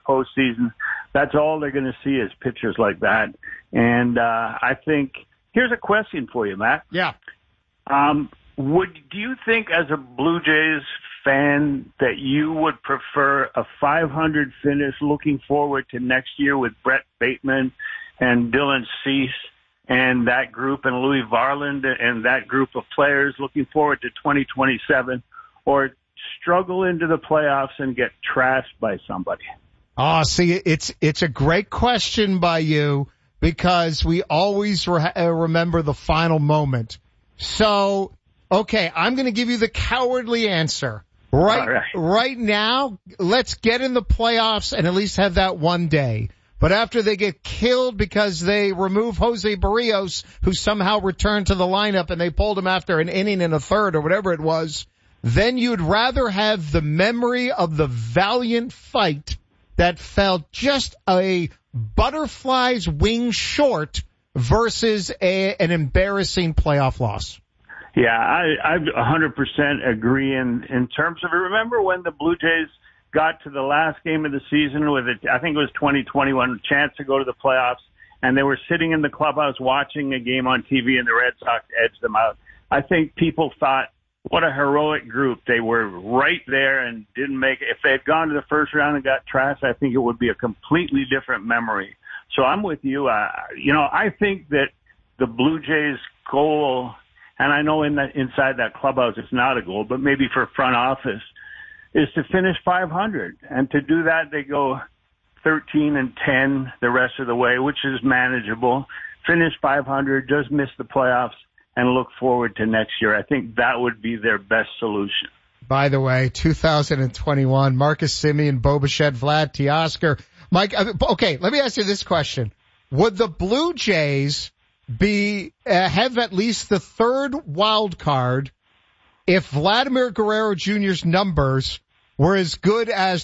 postseason. That's all they're going to see is pitchers like that. And I think here's a question for you, Matt. Yeah. Do you think as a Blue Jays fan that you would prefer a 500 finish looking forward to next year with Brett Bateman and Dylan Cease and that group and Louis Varland and that group of players looking forward to 2027, or struggle into the playoffs and get trashed by somebody? Oh, see, it's a great question by you because we always remember the final moment. So, okay, I'm going to give you the cowardly answer. Right now, let's get in the playoffs and at least have that one day. But after they get killed because they remove Jose Barrios, who somehow returned to the lineup and they pulled him after an inning and a third or whatever it was, then you'd rather have the memory of the valiant fight that fell just a butterfly's wing short versus an embarrassing playoff loss. Yeah, I 100% agree in terms of it. Remember when the Blue Jays got to the last game of the season with it, I think it was 2021, chance to go to the playoffs, and they were sitting in the clubhouse watching a game on TV and the Red Sox edged them out. I think people thought, what a heroic group. They were right there and didn't make it. If they had gone to the first round and got trashed, I think it would be a completely different memory. So I'm with you. I think that the Blue Jays goal, and I know inside that clubhouse it's not a goal, but maybe for front office, is to finish 500. And to do that, they go 13-10 the rest of the way, which is manageable. Finish 500, just miss the playoffs, and look forward to next year. I think that would be their best solution. By the way, 2021, Marcus Semien, Bo Bichette, Vlad Teoscar. Mike, okay, let me ask you this question. Would the Blue Jays have at least the third wild card if Vladimir Guerrero Jr.'s numbers were as good as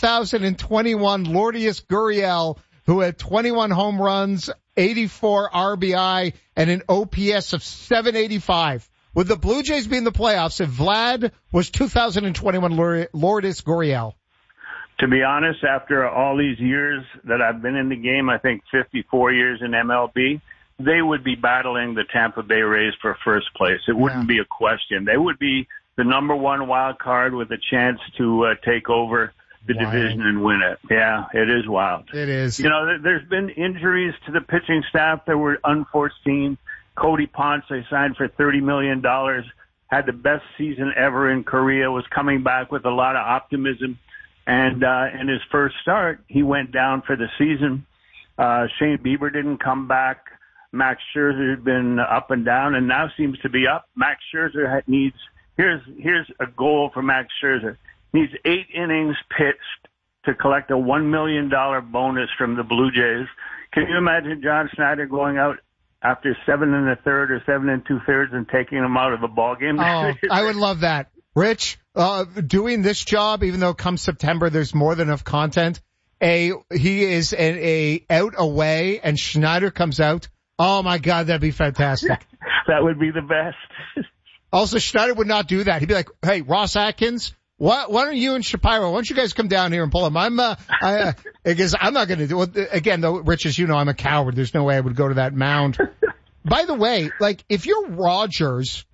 2021 Lourdes Gurriel, who had 21 home runs, 84 RBI, and an OPS of 785? Would the Blue Jays be in the playoffs if Vlad was 2021 Lourdes Gurriel? To be honest, after all these years that I've been in the game, I think 54 years in MLB, they would be battling the Tampa Bay Rays for first place. It wouldn't be a question. They would be the number one wild card with a chance to take over the division and win it. Yeah, it is wild. It is. You know, there's been injuries to the pitching staff that were unforeseen. Cody Ponce, they signed for $30 million, had the best season ever in Korea, was coming back with a lot of optimism. And in his first start, he went down for the season. Shane Bieber didn't come back. Max Scherzer had been up and down and now seems to be up. Max Scherzer needs, here's a goal for Max Scherzer. Needs 8 innings pitched to collect a $1 million bonus from the Blue Jays. Can you imagine John Schneider going out after 7 1/3 or 7 2/3 and taking him out of the ball game? Oh, I would love that. Rich, doing this job, even though come September there's more than enough content, he is a out away and Schneider comes out. Oh my God, that'd be fantastic. That would be the best. Also, Schneider would not do that. He'd be like, hey, Ross Atkins, why don't you and Shapiro, why don't you guys come down here and pull him? Because I'm not going to do it. Again, though, Rich, as you know, I'm a coward. There's no way I would go to that mound. By the way, like, if you're Rogers,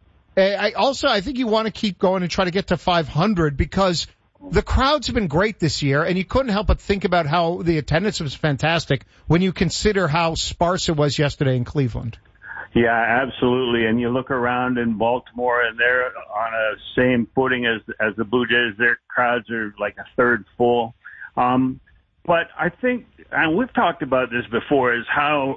I think you want to keep going and try to get to 500 because the crowds have been great this year, and you couldn't help but think about how the attendance was fantastic when you consider how sparse it was yesterday in Cleveland. Yeah, absolutely. And you look around in Baltimore, and they're on a same footing as the Blue Jays. Their crowds are like a third full. But I think, and we've talked about this before, is how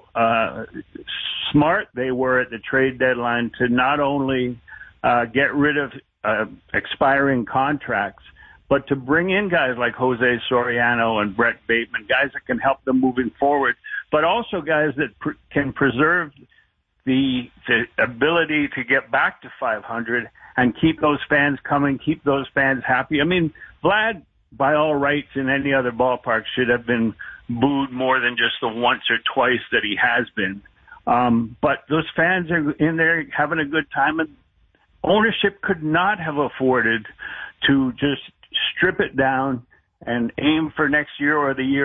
smart they were at the trade deadline to not only get rid of expiring contracts, but to bring in guys like Jose Soriano and Brett Bateman, guys that can help them moving forward, but also guys that can preserve the ability to get back to 500 and keep those fans coming, keep those fans happy. I mean, Vlad, by all rights in any other ballpark, should have been booed more than just the once or twice that he has been. But those fans are in there having a good time, and ownership could not have afforded to just strip it down and aim for next year or the year